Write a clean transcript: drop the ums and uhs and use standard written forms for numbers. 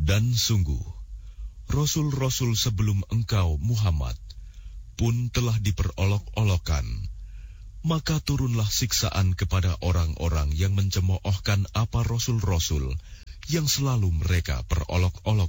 Dan sungguh, Rasul-Rasul sebelum engkau, Muhammad, pun telah diperolok-olokkan. Maka turunlah siksaan kepada orang-orang yang mencemoohkan apa Rasul-Rasul yang selalu mereka perolok-olok.